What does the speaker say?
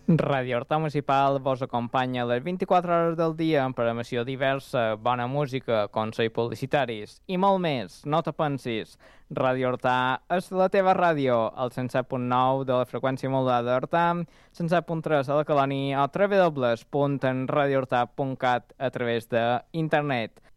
Ràdio Horta Municipal vos acompanya les 24 hores del dia amb programació diversa, bona música, consells publicitaris i molt més. No te pensis. Ràdio Horta és la teva ràdio, al 107.9 de la freqüència modulada d'Horta, 107.3 a la Colònia o www.radiohorta.cat a través d'internet.